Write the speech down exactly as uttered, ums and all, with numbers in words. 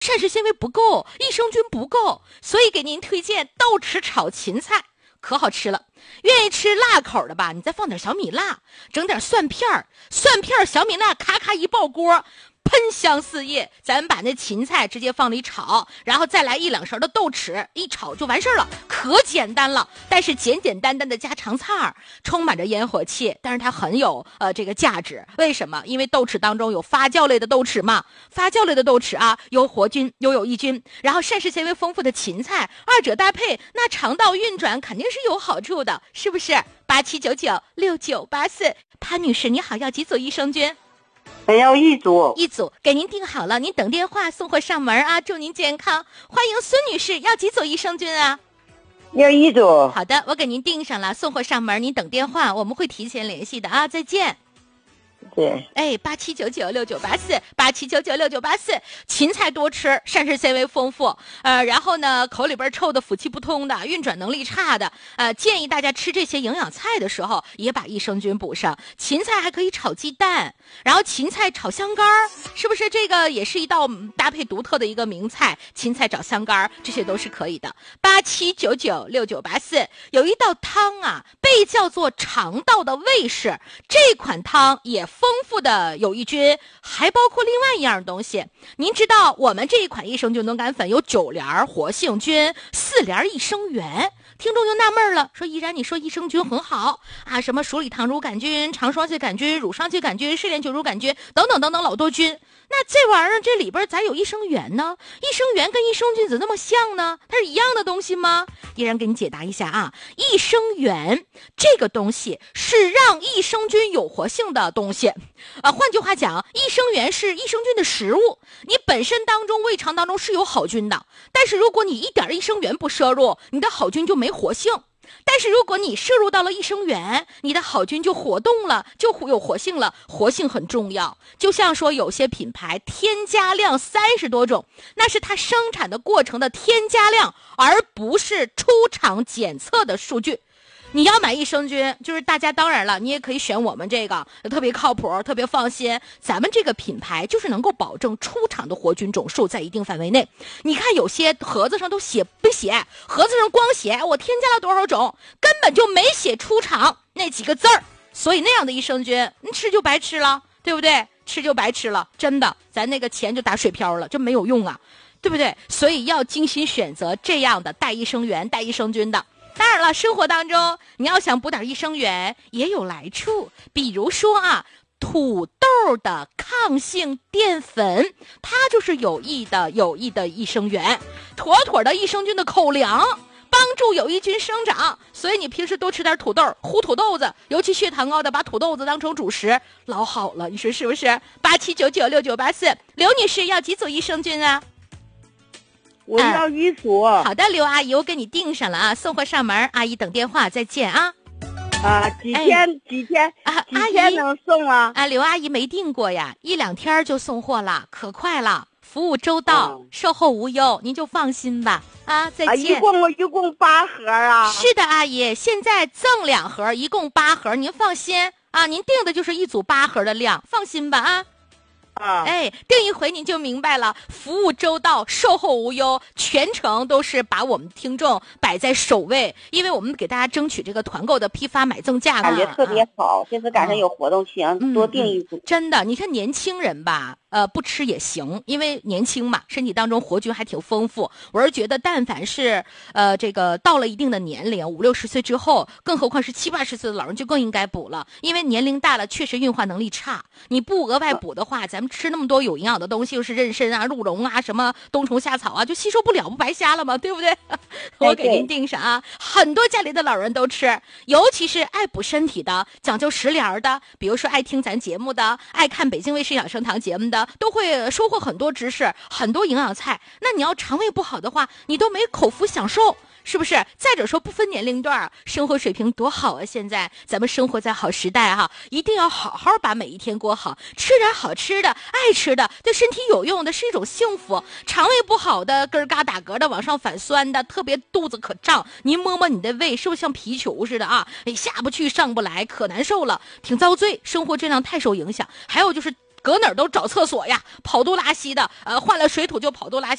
膳食纤维不够，益生菌不够，所以给您推荐豆豉炒芹菜，可好吃了。愿意吃辣口的吧，你再放点小米辣，整点蒜片蒜片小米辣，咔咔一爆锅，喷香四溢。咱们把那芹菜直接放里炒，然后再来一两勺的豆豉，一炒就完事了，可简单了。但是简简单单的家常菜，充满着烟火气，但是它很有呃这个价值。为什么？因为豆豉当中有发酵类的豆豉嘛，发酵类的豆豉啊，有活菌又有益菌，然后膳食纤维丰富的芹菜，二者搭配，那肠道运转肯定是有好处的，是不是？八七九九六九八四，潘女士你好，要几组益生菌？ 还要一组， 一组给您订好了，您等电话送货上门啊！祝您健康。欢迎孙女士，要几组益生菌啊？ 要一组。 好的，我给您订上了，送货上门，您等电话，我们会提前联系的啊！再见。 对， 哎，八七九九六九八四，八七九九六九八四，芹菜多吃，膳食纤维丰富，呃，然后呢，口里边臭的、腑气不通的、运转能力差的，呃，建议大家吃这些营养菜的时候，也把益生菌补上。芹菜还可以炒鸡蛋，然后芹菜炒香干儿，是不是这个也是一道搭配独特的一个名菜？芹菜炒香干儿，这些都是可以的。八七九九六九八四，有一道汤啊，被叫做肠道的卫士，这款汤也丰富的有益菌，还包括另外一样东西。您知道我们这一款益生菌浓甘粉有九联活性菌，四联益生元。听众就纳闷了，说依然你说益生菌很好啊，什么鼠李糖乳杆菌、肠双歧杆菌、乳双歧杆菌、嗜链球乳杆菌等等等等老多菌，那这玩意儿这里边咋有益生元呢？益生元跟益生菌怎么那么像呢？它是一样的东西吗？依然给你解答一下啊，益生元这个东西是让益生菌有活性的东西啊，换句话讲，益生元是益生菌的食物。你本身当中胃肠当中是有好菌的，但是如果你一点益生元不摄入，你的好菌就没活性。但是如果你摄入到了益生元，你的好菌就活动了，就有活性了。活性很重要，就像说有些品牌添加量三十多种，那是它生产的过程的添加量，而不是出厂检测的数据。你要买益生菌，就是大家当然了，你也可以选我们这个特别靠谱，特别放心。咱们这个品牌就是能够保证出厂的活菌种数在一定范围内。你看有些盒子上都写不写，盒子上光写我添加了多少种，根本就没写出厂那几个字儿。所以那样的益生菌，你吃就白吃了，对不对？吃就白吃了，真的，咱那个钱就打水漂了，就没有用啊，对不对？所以要精心选择这样的带益生元、带益生菌的。当然了，生活当中你要想补点益生元也有来处，比如说啊，土豆的抗性淀粉，它就是有益的有益的益生元，妥妥的益生菌的口粮，帮助有益菌生长。所以你平时多吃点土豆，糊土豆子，尤其血糖高的把土豆子当成主食，老好了，你说是不是？八七九九六九八四，刘女士要几组益生菌啊？ 我要一组、 嗯。好的，刘阿姨，我给你订上了啊，送货上门，阿姨等电话，再见啊。 啊，几天、哎、几天啊？几天能送啊？ 啊，刘阿姨没订过呀，一两天就送货了，可快了，服务周到，嗯、售后无忧，您就放心吧。啊，再见。啊、 一共一共八盒啊？ 是的，阿姨，现在赠两盒，一共八盒，您放心啊，您订的就是一组八盒的量，放心吧啊。 啊， 哎，订一回您就明白了，服务周到，售后无忧，全程都是把我们听众摆在首位，因为我们给大家争取这个团购的批发买赠价， 感觉特别好。这、啊、次赶上有活动期，嗯、多订一组、嗯。 真的，你看年轻人吧，呃，不吃也行，因为年轻嘛，身体当中活菌还挺丰富。我是觉得，但凡是呃这个到了一定的年龄，五六十岁之后，更何况是七八十岁的老人，就更应该补了，因为年龄大了，确实运化能力差，你不额外补的话，咱们吃那么多有营养的东西，又是妊娠啊、鹿茸啊、什么冬虫夏草啊，就吸收不了，不白瞎了吗？对不对？我给您订上啊，很多家里的老人都吃，尤其是爱补身体的、讲究食疗的，比如说爱听咱节目的、爱看北京卫视养生堂节目的，都会收获很多知识、很多营养菜。那你要肠胃不好的话，你都没口福享受。是不是？再者说，不分年龄段，生活水平多好啊！现在咱们生活在好时代哈，一定要好好把每一天过好，吃点好吃的、爱吃的，对身体有用的，是一种幸福。肠胃不好的，咯嘎打嗝的，往上反酸的，特别肚子可胀，您摸摸你的胃，是不是像皮球似的啊？你下不去上不来，可难受了，挺遭罪，生活质量太受影响。还有就是搁哪儿都找厕所呀，跑肚拉稀的，呃，换了水土就跑肚拉稀。